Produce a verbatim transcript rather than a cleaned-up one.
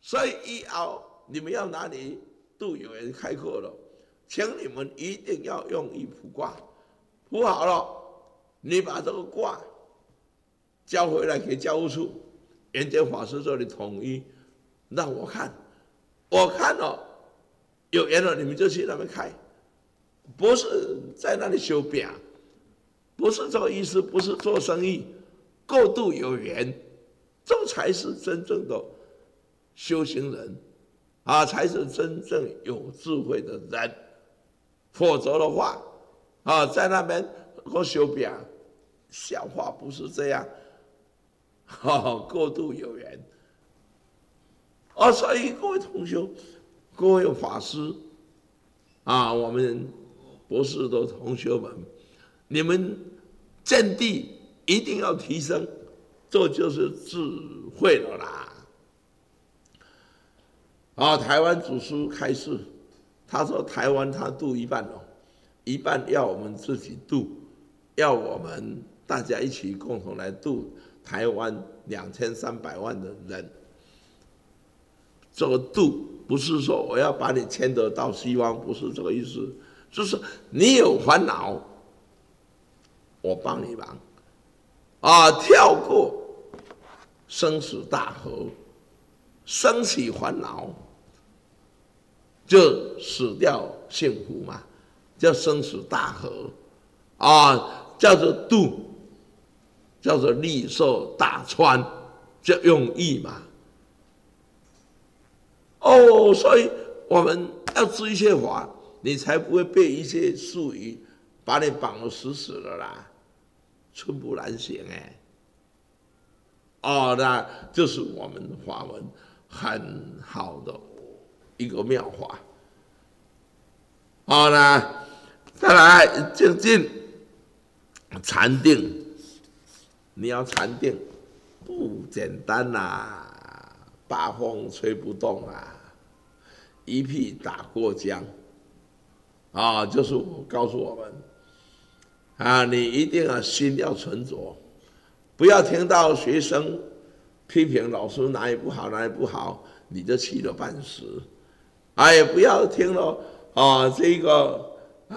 所以以后你们要哪里度有缘开课了，请你们一定要用意卜卦，卜好了，你把这个卦交回来给教务处，圆觉法师这里统一，让我看，我看了有缘了，你们就去那边开，不是在那里修饼，不是这个意思，不是做生意，过度有缘，这才是真正的修行人啊，才是真正有智慧的人。否则的话，啊，在那边我修饼，笑话不是这样，哦，过度有缘。哦，所以各位同学，各位法师啊，我们博士的同学们，你们见地一定要提升，这就是智慧了啦。啊，台湾祖师开示，他说台湾他渡一半哦，一半要我们自己渡，要我们大家一起共同来渡台湾两千三百万的人。这个渡不是说我要把你牵得到西方，不是这个意思，就是你有烦恼，我帮你忙，啊，跳过生死大河，升起烦恼，就死掉幸福嘛，叫生死大河，啊，叫做渡，叫做利寿大川，叫用意嘛。哦，所以我们要知一切法，你才不会被一些术语把你绑得死死的啦，寸步难行哎。哦，那就是我们法门很好的一个妙法。好，那再来静静禅定，你要禅定不简单啦、啊，八风吹不动啊。一屁打过江，啊，就是我告诉我们，啊，你一定要心要沉着，不要听到学生批评老师哪里不好哪里不好，你就气得半死，啊，也不要听了啊这个